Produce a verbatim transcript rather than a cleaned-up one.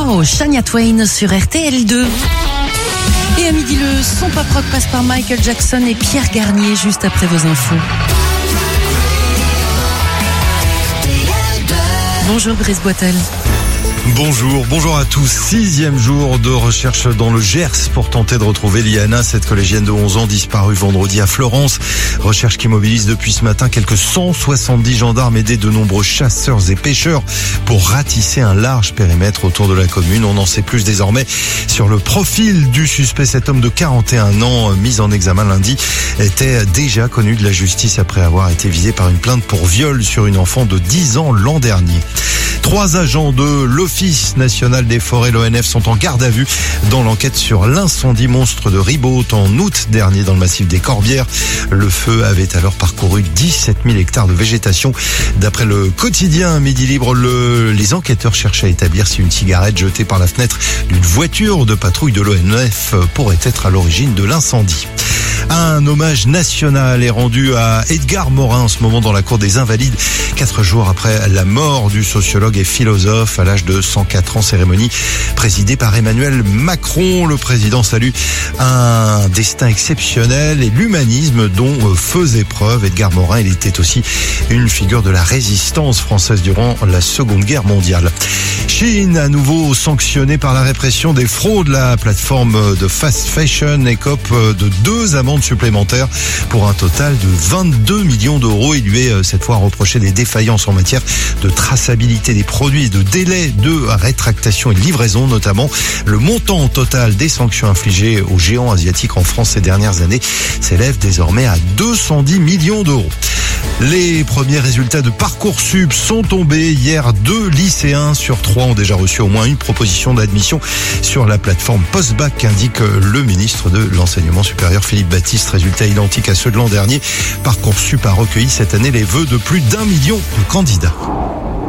Wow, Shania Twain sur R T L deux. Et à midi, le son pop rock passe par Michael Jackson et Pierre Garnier juste après vos infos. Bonjour Brice Boitel. Bonjour, bonjour à tous. Sixième jour de recherche dans le Gers pour tenter de retrouver Liana, cette collégienne de onze ans disparue vendredi à Florence. Recherche qui mobilise depuis ce matin quelques cent soixante-dix gendarmes aidés de nombreux chasseurs et pêcheurs pour ratisser un large périmètre autour de la commune. On en sait plus désormais sur le profil du suspect. Cet homme de quarante et un ans mis en examen lundi était déjà connu de la justice après avoir été visé par une plainte pour viol sur une enfant de dix ans l'an dernier. Trois agents de l'Office national des forêts, l'O N F, sont en garde à vue dans l'enquête sur l'incendie monstre de Ribault en août dernier dans le massif des Corbières. Le feu avait alors parcouru dix-sept mille hectares de végétation. D'après le quotidien Midi Libre, le, les enquêteurs cherchent à établir si une cigarette jetée par la fenêtre d'une voiture de patrouille de l'O N F pourrait être à l'origine de l'incendie. Un hommage national est rendu à Edgar Morin en ce moment dans la cour des Invalides, quatre jours après la mort du sociologue et philosophe à l'âge de cent quatre ans. Cérémonie présidée par Emmanuel Macron. Le président salue un destin exceptionnel et l'humanisme dont faisait preuve Edgar Morin. Il était aussi une figure de la résistance française durant la Seconde Guerre mondiale. Chine, à nouveau sanctionnée par la répression des fraudes. La plateforme de fast fashion écope de deux amendes supplémentaires pour un total de vingt-deux millions d'euros. Il lui est cette fois reproché des défaillances en matière de traçabilité des produits et de délai de rétractation et de livraison notamment. Le montant total des sanctions infligées aux géants asiatiques en France ces dernières années s'élève désormais à deux cent dix millions d'euros. Les premiers résultats de Parcoursup sont tombés hier. Deux lycéens sur trois ont déjà reçu au moins une proposition d'admission sur la plateforme Postbac, indique le ministre de l'Enseignement supérieur Philippe Baptiste. Résultat identique à ceux de l'an dernier. Parcoursup a recueilli cette année les vœux de plus d'un million de candidats.